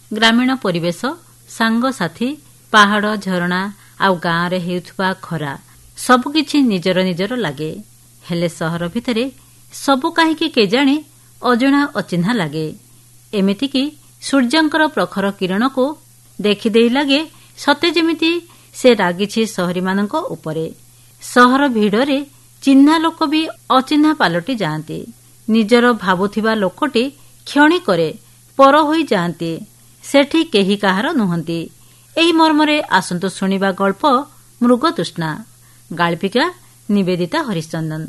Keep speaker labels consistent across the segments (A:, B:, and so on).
A: ଗ୍ରାମୀଣ ପରିବେଶ, ସାଙ୍ଗସାଥୀ, ପାହାଡ଼, ଝରଣା ଆଉ ଗାଁରେ ହେଉଥିବା ଖରା ସବୁକିଛି ନିଜର ନିଜର ଲାଗେ। ହେଲେ ସହର ଭିତରେ ସବୁ କାହିଁକି କେଜାଣି ଅଜଣା ଅଚିହ୍ନା ଲାଗେ। ଏମିତିକି ସୂର୍ଯ୍ୟଙ୍କର ପ୍ରଖର କିରଣକୁ ଦେଖିଦେଇ ଲାଗେ ସତେ ଯେମିତି ସେ ରାଗିଛି ସହରୀମାନଙ୍କ ଉପରେ। ସହର ଭିଡ଼ରେ ଚିହ୍ନା ଲୋକ ବି ଅଚିହ୍ନା ପାଲଟି ଯାଆନ୍ତି। ନିଜର ଭାବୁଥିବା ଲୋକଟି କ୍ଷଣିକରେ ପର ହୋଇଯାଆନ୍ତି। ସେଠି କେହି କାହାର ନୁହନ୍ତି। ଏହି ମର୍ମରେ ଆସନ୍ତୁ ଶୁଣିବା ଗଳ୍ପ ମୃଗତୃଷ୍ଣା। ଗାଳ୍ପିକା ନିବେଦିତା ହରିଚନ୍ଦନ।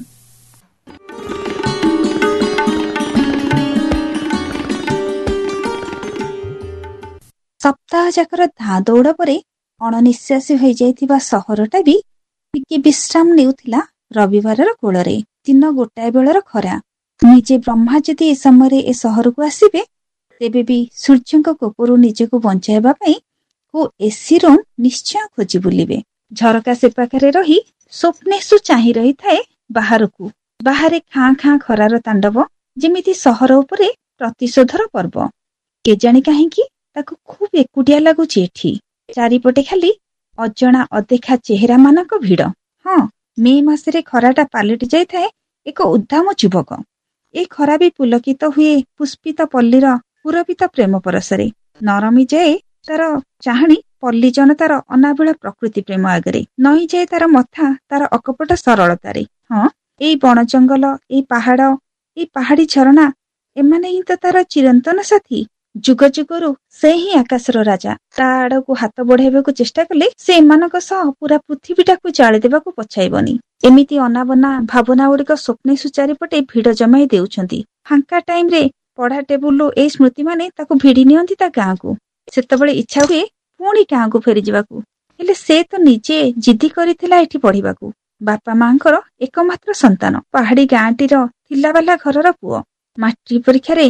B: ସପ୍ତାହ ଯାକର ଧାଁ ଦୌଡ଼ ପରେ ଅଣନିଶ୍ୱାସୀ ହୋଇଯାଇଥିବା ସହରଟା ବି ଟିକେ ବିଶ୍ରାମ ନେଉଥିଲା ରବିବାରର କୋଳରେ। ଦିନ 1 ବେଳର ଖରା। ନିଜେ ବ୍ରହ୍ମା ଯଦି ଏ ସମୟରେ ଏ ସହରକୁ ଆସିବେ, ତେବେ ବି ସୂର୍ଯ୍ୟଙ୍କ କୋପରୁ ନିଜକୁ ବଞ୍ଚାଇବା ପାଇଁ କୋଉ ଏସି ରୁମ୍ ନିଶ୍ଚୟ ଖୋଜି ବୁଲିବେ। ଝରକା ସେ ପାଖରେ ରହି ସ୍ୱପ୍ନେଷୁ ଚାହିଁ ରହିଥାଏ ବାହାରକୁ। ବାହାରେ ଖାଁ ଖାଁ ଖରାର ତାଣ୍ଡବ, ଯେମିତି ସହର ଉପରେ ପ୍ରତିଶୋଧର ପର୍ବ। କେଜାଣି କାହିଁକି ତାକୁ ଖୁବ୍ ଏକୁଟିଆ ଲାଗୁଛି ଏଠି। ଚାରିପଟେ ଖାଲି ଅଜଣା ଅଦେଖା ଚେହେରା ମାନଙ୍କ ଭିଡ଼। ହଁ, ମେ ମାସରେ ଖରାଟା ପାଲଟି ଯାଇଥାଏ ଏକ ଉଦ୍ଦାମ ଯୁବକ। ଏ ଖରା ବି ପୁଲକିତ ହୁଏ ପୁଷ୍ପିତ ପଲ୍ଲୀର ପୁରବିତ ପ୍ରେମ ପରଶରେ। ନରମି ଯାଏ ତାର ଚାହାଣୀ ପଲ୍ଲୀ ଜନତାର ଅନାବିଳ ପ୍ରକୃତି ପ୍ରେମ ଆଗରେ। ନଇଁଯାଏ ତାର ମଥା ତାର ଅକପଟ ସରଳତାରେ। ହଁ, ଏଇ ବଣ ଜଙ୍ଗଲ, ଏଇ ପାହାଡ଼, ଏଇ ପାହାଡି ଝରଣା, ଏମାନେ ହିଁ ତ ତାର ଚିରନ୍ତନ ସାଥୀ। ଯୁଗ ଯୁଗରୁ ସେ ହିଁ ଆକାଶର ରାଜା। ତା ଆଡକୁ ହାତ ବଢାଇବାକୁ ଚେଷ୍ଟା କଲେ ସେ ଏମାନଙ୍କ ସହ ପୁରା ପୃଥିବୀଟାକୁ ଜାଳିଦେବାକୁ ପଛାଇବନି। ଏମିତି ଅନାବନା ଭାବନା ଗୁଡିକ ସ୍ୱପ୍ନେଷୁ ଚାରିପଟେ ଭିଡ ଜମାଇ ଦେଉଛନ୍ତି। ଫାଙ୍କା ଟାଇମରେ ପଢା ଟେବୁଲରୁ ଏଇ ସ୍ମୃତିମାନେ ତାକୁ ଭିଡି ନିଅନ୍ତି ତା ଗାଁକୁ। ସେତେବେଳେ ଇଚ୍ଛା ହୁଏ ପୁଣି ଗାଁକୁ ଫେରିଯିବାକୁ। ହେଲେ ସେ ତ ନିଜେ ଜିଦି କରିଥିଲା ଏଠି ପଢିବାକୁ। ବାପା ମାଙ୍କର ଏକମାତ୍ର ସନ୍ତାନ, ପାହାଡି ଗାଁଟିର ଥିଲାବାଲା ଘରର ପୁଅ। ମାଟ୍ରିକ ପରୀକ୍ଷାରେ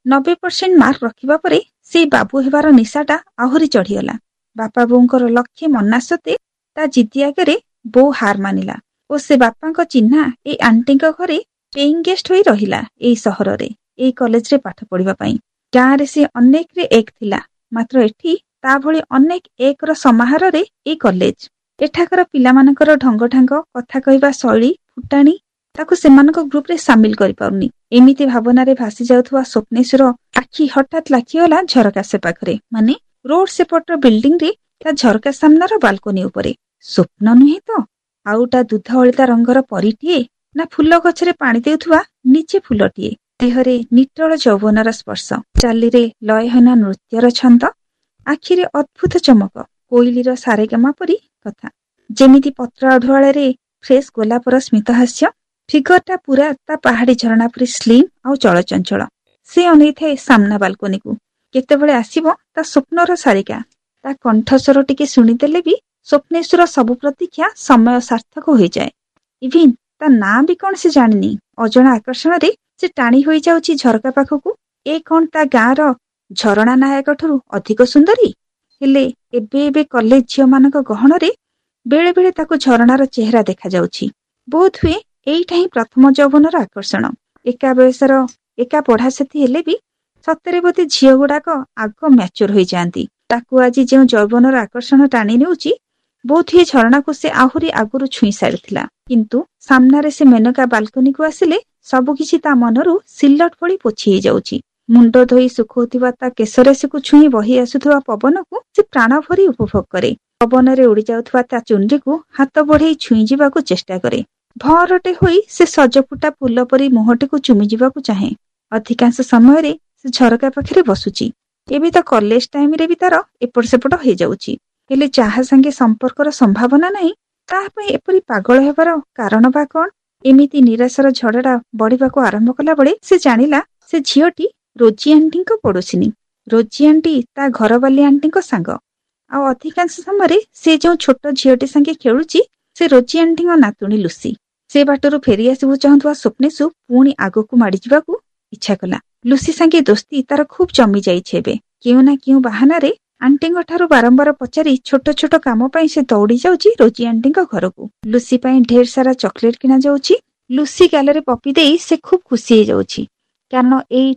B: 90% ମାର୍କ ରଖିବା ପରେ ସେଇ ବାବୁ ହେବାର ନିଶାଟା ଆହୁରି ଚଢିଗଲା। ବାପା ବୋଉଙ୍କର ଲକ୍ଷେ ମନା ସତ୍ତ୍ୱେ ତା ଜିଦି ଆଗରେ ବୋଉ ହାର ମାନିଲା ଓ ସେ ବାପାଙ୍କ ଚିହ୍ନା ଏଇ ଆଣ୍ଟିଙ୍କ ଘରେ ପେଇଂ ଗେଷ୍ଟ ହୋଇ ରହିଲା ଏଇ ସହରରେ, ଏଇ କଲେଜରେ ପାଠ ପଢିବା ପାଇଁ। ଗାଁରେ ସେ ଅନେକରେ ଏକ ଥିଲା, ମାତ୍ର ଏଠି ତା ଭଳି ଅନେକ ଏକର ସମାହାରରେ ଏଇ କଲେଜ। ଏଠାକାର ପିଲାମାନଙ୍କର ଢଙ୍ଗଢାଙ୍ଗ, କଥା କହିବା ଶୈଳୀ, ଫୁଟାଣି ତାକୁ ସେମାନଙ୍କ ଗ୍ରୁପରେ ସାମିଲ କରିପାରୁନି। ଏମିତି ଭାବନାରେ ଭାସି ଯାଉଥିବା ସ୍ୱପ୍ନେଶ୍ୱର ଆଖି ହଠାତ୍ ଲାଖିଗଲା ଝରକା ସେ ପାଖରେ, ମାନେ ରୋଡ ସେପଟର ବିଲ୍ଡିଂରେ ତା ଝରକା ସାମ୍ନାର ବାଲକୋନି ଉପରେ। ସ୍ୱପ୍ନ ନୁହେଁ ତ ଆଉ ତା ଦୁଧ ଅଳିତା ରଙ୍ଗର ପରୀଟିଏ, ନା ଫୁଲ ଗଛରେ ପାଣି ଦେଉଥିବା ନିଜେ ଫୁଲଟିଏ। ଦେହରେ ନିଟଳ ଯୌବନର ସ୍ପର୍ଶ, ଚାଲିରେ ଲୟହୀନ ନୃତ୍ୟର ଛନ୍ଦ, ଆଖିରେ ଅଦ୍ଭୁତ ଚମକ, କୋଇଲିର ସାରେଗାମା ପରି କଥା। ଯେମିତି ପତ୍ର ଅଢୁଆଳରେ ଫ୍ରେଶ ଗୋଲାପର ସ୍ମିତ ହାସ୍ୟ। ଫିଗରଟା ପୁରା ତା ପାହାଡି ଝରଣା ପରି ସ୍ଲିମ୍ ଆଉ ଚଳଚଞ୍ଚଳ। ସେ ଅନେଇଥାଏ ସାମ୍ନା ବାଲକୋନିକୁ। କେତେବେଳେ ଆସିବ ତା ସ୍ୱପ୍ନର ସାରିକା। ତା କଣ୍ଠସ୍ୱର ଟିକେ ଶୁଣିଦେଲେ ବି ସ୍ୱପ୍ନେଶ୍ୱର ସବୁ ପ୍ରତୀକ୍ଷା ସମୟ ସାର୍ଥକ ହୋଇଯାଏ। ଇଭିନ୍ ତା ନାଁ ବି କଣ ସେ ଜାଣିନି। ଅଜଣା ଆକର୍ଷଣରେ ସେ ଟାଣି ହୋଇଯାଉଛି ଝରକା ପାଖକୁ। ଏ କଣ ତା ଗାଁର ଝରଣା ନାୟକ ଠାରୁ ଅଧିକ ସୁନ୍ଦରୀ? ହେଲେ ଏବେ ଏବେ କଲେଜ ଝିଅମାନଙ୍କ ଗହଣରେ ବେଳେ ବେଳେ ତାକୁ ଝରଣାର ଚେହେରା ଦେଖାଯାଉଛି। ବୋଧ ହୁଏ ଏଇଟା ହିଁ ପ୍ରଥମ ଯୌବନର ଆକର୍ଷଣ। ଏକା ବୟସର, ଏକା ପଢା ସାଥୀ ହେଲେ ବି ସତରେ ବୋଧେ ଝିଅ ଗୁଡାକ ଆଗ ମ୍ୟାଚୁର ହୋଇଯାଆନ୍ତି। ତାକୁ ଆଜି ଯେଉଁ ଯୌବନର ଆକର୍ଷଣ ଟାଣି ନେଉଛି, ବୋଧ ହୁଏ ଝରଣାକୁ ସେ ଆହୁରି ଆଗରୁ ଛୁଇଁ ସାରିଥିଲା। କିନ୍ତୁ ସାମ୍ନାରେ ସେ ମେନକା ବାଲକୋନିକୁ ଆସିଲେ ସବୁକିଛି ତା ମନରୁ ସିଲଟ ଭଳି ପୋଛି ହେଇଯାଉଛି। ମୁଣ୍ଡ ଧୋଇ ଶୁଖଉଥିବା ତା କେଶରାଶିକୁ ଛୁଇଁ ବହି ଆସୁଥିବା ପବନକୁ ସେ ପ୍ରାଣ ଭରି ଉପଭୋଗ କରେ। ପବନରେ ଉଡି ଯାଉଥିବା ତା ଚୁଣ୍ଡିକୁ ହାତ ବଢେଇ ଛୁଇଁ ଯିବାକୁ ଚେଷ୍ଟା କରେ। ଭଅରଟେ ହୋଇ ସେ ସଜଫୁଟା ଫୁଲ ପରି ମୁହଁଟିକୁ ଚୁମି ଯିବାକୁ ଚାହେଁ। ଅଧିକାଂଶ ସମୟରେ ସେ ଝରକା ପାଖରେ ବସୁଛି। ଏବେ ତ କଲେଜ ଟାଇମରେ ବି ତାର ଏପଟ ସେପଟ ହେଇଯାଉଛି। ହେଲେ ଯାହା ସାଙ୍ଗେ ସମ୍ପର୍କର ସମ୍ଭାବନା ନାହିଁ, ତାହା ପାଇଁ ଏପରି ପାଗଳ ହେବାର କାରଣ ବା କଣ? ଏମିତି ନିରାଶାର ଝଡ଼ଟା ବଢିବାକୁ ଆରମ୍ଭ କଲା ବେଳେ ସେ ଜାଣିଲା ସେ ଝିଅଟି ରୋଜି ଆଣ୍ଟିଙ୍କ ପଡୋଶିନୀ। ରୋଜି ଆଣ୍ଟି ତା ଘରବାଲି ଆଣ୍ଟିଙ୍କ ସାଙ୍ଗ। ଆଉ ଅଧିକାଂଶ ସମୟରେ ସେ ଯେଉଁ ଛୋଟ ଝିଅଟି ସାଙ୍ଗେ ଖେଳୁଛି, ସେ ରୋଜି ଆଣ୍ଟିଙ୍କ ନାତୁଣୀ ଲୁସି। ସେ ବାଟରୁ ଫେରିଆସିବୁ ଚାହୁଁଥିବା ସ୍ୱପ୍ନେଷୁ ପୁଣି ଆଗକୁ ମାଡି ଯିବାକୁ ଇଚ୍ଛା କଲା। ଲୁସି ସାଙ୍ଗେ ଦୋସ୍ତି ତାର ଖୁବ୍ ଜମି ଯାଇଛି ଏବେ। କେଉଁ ନା କେଉଁ ବାହାନାରେ ଆଣ୍ଟିଙ୍କ ଠାରୁ ବାରମ୍ବାର ପଚାରି ଛୋଟ ଛୋଟ କାମ ପାଇଁ ସେ ଦୌଡି ଯାଉଛି ରୋଜି ଆଣ୍ଟିଙ୍କ ଘରକୁ। ଲୁସି ପାଇଁ ଢେର ସାରା ଚକୋଲେଟ କିଣା ଯାଉଛି। ଲୁସି ଗାଲରେ ପପି ଦେଇ ସେ ଖୁବ୍ ଖୁସି ହେଇଯାଉଛି, କାରଣ ଏଇ